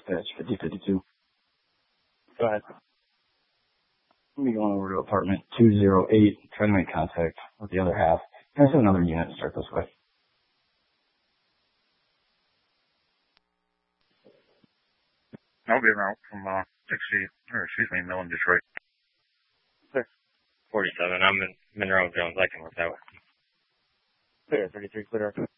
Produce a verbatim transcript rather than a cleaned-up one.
dispatch, fifty fifty-two. Go ahead. I'm going to be going over to apartment two oh eight, trying to make contact with the other half. Can I send another unit to start this way? I'll be out from uh, sixty, or excuse me, Mill in Detroit. Clear. forty-seven. I'm in Monroe Jones. I can work that way. Clear. thirty-three, clear.